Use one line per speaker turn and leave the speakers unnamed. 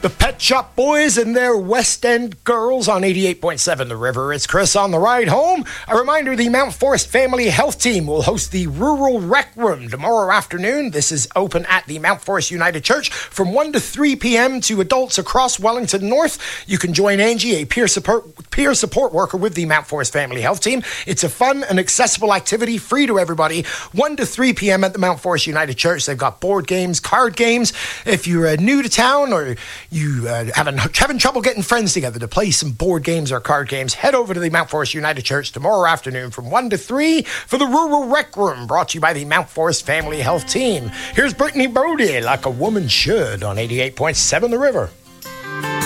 The Pet Shop Boys and their West End Girls on 88.7 The River. It's Chris on the ride home. A reminder, the Mount Forest Family Health Team will host the Rural Rec Room tomorrow afternoon. This is open at the Mount Forest United Church from 1 to 3 p.m. to adults across Wellington North. You can join Angie, a peer support worker with the Mount Forest Family Health Team. It's a fun and accessible activity, free to everybody. 1 to 3 p.m. at the Mount Forest United Church. They've got board games, card games. If you're new to town or you having trouble getting friends together to play some board games or card games, head over to the Mount Forest United Church tomorrow afternoon from 1 to 3 for the Rural Rec Room, brought to you by the Mount Forest Family Health Team. Here's Brittany Brody, Like a Woman Should, on 88.7 The River.